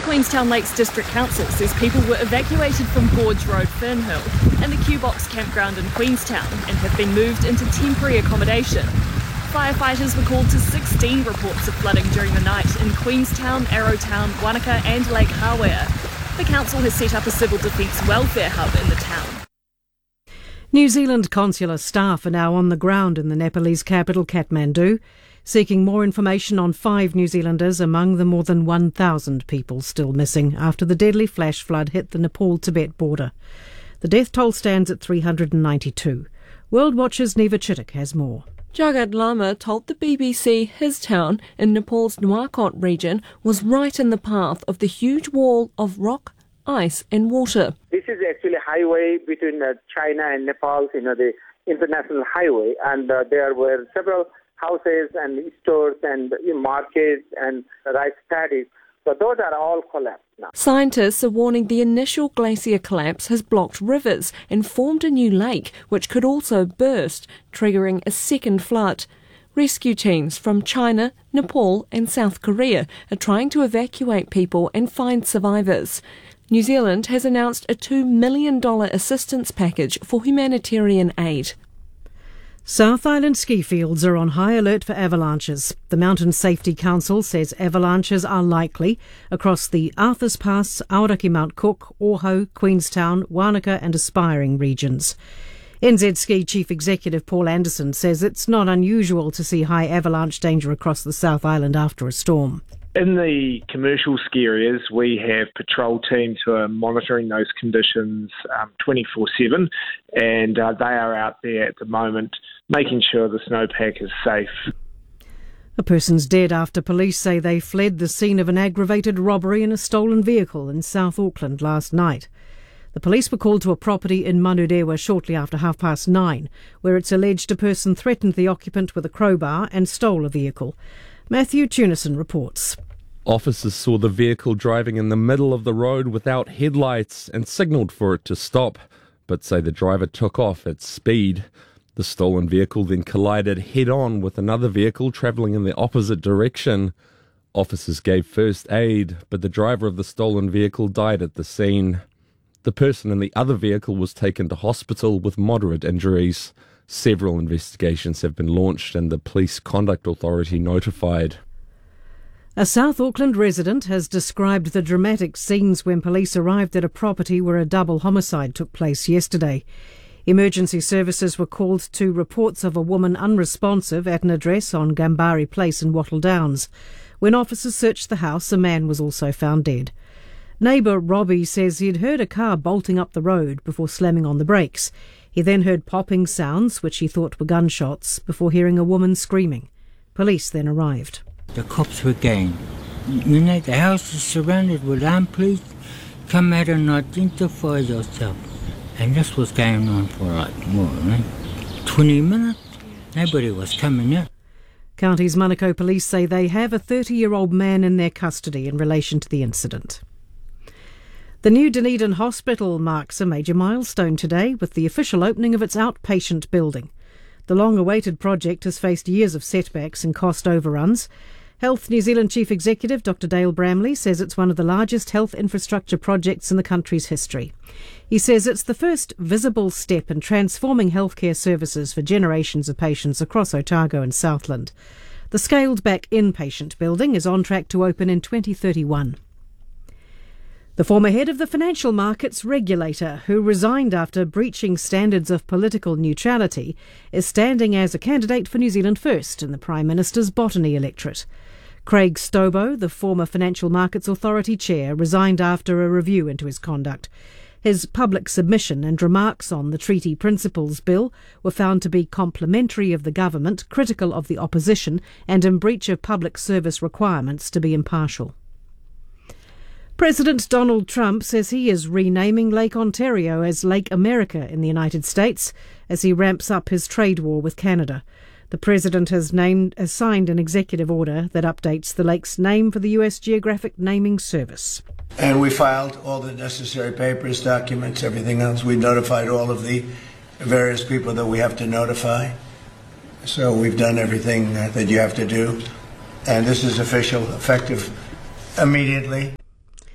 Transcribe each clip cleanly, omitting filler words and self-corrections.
Queenstown Lakes District Council says people were evacuated from Gorge Road, Fernhill, and the Q-Box campground in Queenstown and have been moved into temporary accommodation. Firefighters were called to 16 reports of flooding during the night in Queenstown, Arrowtown, Wanaka and Lake Hawea. The council has set up a civil defence welfare hub in the town. New Zealand consular staff are now on the ground in the Nepalese capital, Kathmandu, seeking more information on 5 New Zealanders among the more than 1,000 people still missing after the deadly flash flood hit the Nepal-Tibet border. The death toll stands at 392. World Watch's Neva Chittick has more. Jagat Lama told the BBC his town in Nepal's Nuwakot region was right in the path of the huge wall of rock, ice and water. This is actually a highway between China and Nepal, the international highway, and there were several houses and stores and markets and rice paddies. So those are all collapsed now. Scientists are warning the initial glacier collapse has blocked rivers and formed a new lake, which could also burst, triggering a second flood. Rescue teams from China, Nepal and South Korea are trying to evacuate people and find survivors. New Zealand has announced a $2 million assistance package for humanitarian aid. South Island ski fields are on high alert for avalanches. The Mountain Safety Council says avalanches are likely across the Arthurs Pass, Aoraki Mount Cook, Oahu, Queenstown, Wanaka and Aspiring regions. NZ Ski Chief Executive Paul Anderson says it's not unusual to see high avalanche danger across the South Island after a storm. In the commercial ski areas, we have patrol teams who are monitoring those conditions 24/7, and they are out there at the moment making sure the snowpack is safe. A person's dead after police say they fled the scene of an aggravated robbery in a stolen vehicle in South Auckland last night. The police were called to a property in Manurewa shortly after 9:30, where it's alleged a person threatened the occupant with a crowbar and stole a vehicle. Matthew Tunison reports. Officers saw the vehicle driving in the middle of the road without headlights and signalled for it to stop, but say the driver took off at speed. The stolen vehicle then collided head-on with another vehicle travelling in the opposite direction. Officers gave first aid, but the driver of the stolen vehicle died at the scene. The person in the other vehicle was taken to hospital with moderate injuries. Several investigations have been launched and the Police Conduct Authority notified. A South Auckland resident has described the dramatic scenes when police arrived at a property where a double homicide took place yesterday. Emergency services were called to reports of a woman unresponsive at an address on Gambari Place in Wattle Downs. When officers searched the house, a man was also found dead. Neighbour Robbie says he'd heard a car bolting up the road before slamming on the brakes. He then heard popping sounds, which he thought were gunshots, before hearing a woman screaming. Police then arrived. The cops were going, the house is surrounded with armed police, come out and identify yourself. And this was going on for 20 minutes. Nobody was coming out. County's Manukau police say they have a 30-year-old man in their custody in relation to the incident. The new Dunedin Hospital marks a major milestone today with the official opening of its outpatient building. The long-awaited project has faced years of setbacks and cost overruns. Health New Zealand Chief Executive Dr Dale Bramley says it's one of the largest health infrastructure projects in the country's history. He says it's the first visible step in transforming healthcare services for generations of patients across Otago and Southland. The scaled-back inpatient building is on track to open in 2031. The former head of the financial markets regulator, who resigned after breaching standards of political neutrality, is standing as a candidate for New Zealand First in the Prime Minister's Botany electorate. Craig Stobo, the former Financial Markets Authority chair, resigned after a review into his conduct. His public submission and remarks on the Treaty Principles Bill were found to be complimentary of the government, critical of the opposition, and in breach of public service requirements to be impartial. President Donald Trump says he is renaming Lake Ontario as Lake America in the United States as he ramps up his trade war with Canada. The president has signed an executive order that updates the lake's name for the U.S. Geographic Naming Service. And we filed all the necessary papers, documents, everything else. We notified all of the various people that we have to notify. So we've done everything that you have to do. And this is official, effective immediately.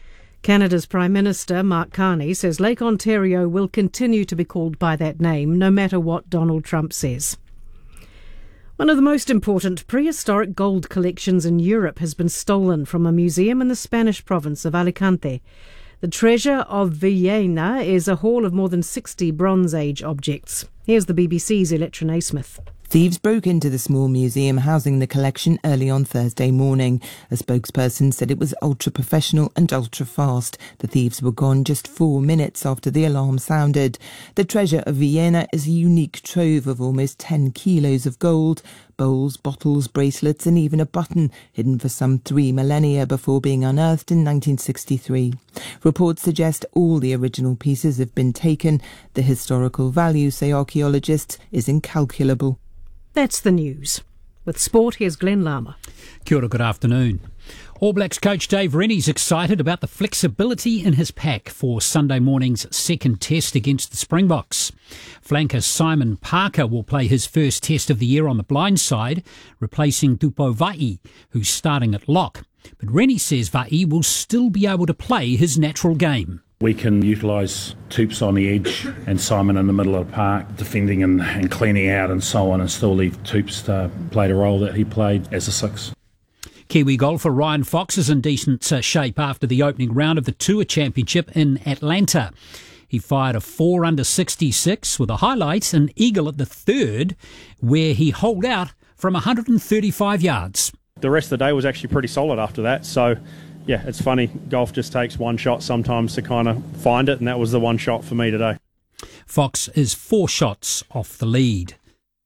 Canada's Prime Minister, Mark Carney, says Lake Ontario will continue to be called by that name, no matter what Donald Trump says. One of the most important prehistoric gold collections in Europe has been stolen from a museum in the Spanish province of Alicante. The Treasure of Villena is a haul of more than 60 Bronze Age objects. Here's the BBC's Electra Naismith. Thieves broke into the small museum housing the collection early on Thursday morning. A spokesperson said it was ultra-professional and ultra-fast. The thieves were gone just 4 minutes after the alarm sounded. The Treasure of Villena is a unique trove of almost 10 kilos of gold, bowls, bottles, bracelets and even a button, hidden for some 3 millennia before being unearthed in 1963. Reports suggest all the original pieces have been taken. The historical value, say archaeologists, is incalculable. That's the news. With sport, here's Glenn Lama. Kia ora, good afternoon. All Blacks coach Dave Rennie's excited about the flexibility in his pack for Sunday morning's second test against the Springboks. Flanker Simon Parker will play his first test of the year on the blind side, replacing Tupou Vaa'i, who's starting at lock. But Rennie says Vaa'i will still be able to play his natural game. We can utilise Tupes on the edge and Simon in the middle of the park, defending and cleaning out and so on, and still leave Tupes to play the role that he played as a six. Kiwi golfer Ryan Fox is in decent shape after the opening round of the Tour Championship in Atlanta. He fired a 4 under 66 with a highlight, an eagle at the third, where he holed out from 135 yards. The rest of the day was actually pretty solid after that, so yeah, it's funny. Golf just takes one shot sometimes to kind of find it, and that was the one shot for me today. Fox is 4 shots off the lead.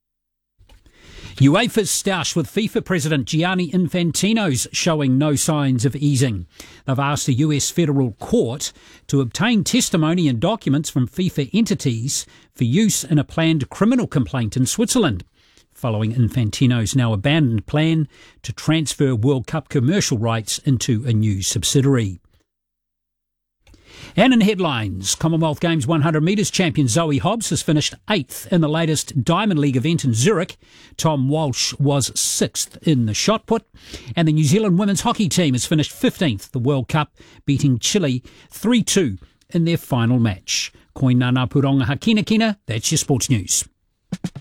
UEFA's stoush with FIFA President Gianni Infantino's showing no signs of easing. They've asked the US federal court to obtain testimony and documents from FIFA entities for use in a planned criminal complaint in Switzerland, following Infantino's now abandoned plan to transfer World Cup commercial rights into a new subsidiary. And in headlines, Commonwealth Games 100 metres champion Zoe Hobbs has finished 8th in the latest Diamond League event in Zurich. Tom Walsh was 6th in the shot put. And the New Zealand women's hockey team has finished 15th the World Cup, beating Chile 3-2 in their final match. Koinana Puronga Hakinakina, that's your sports news.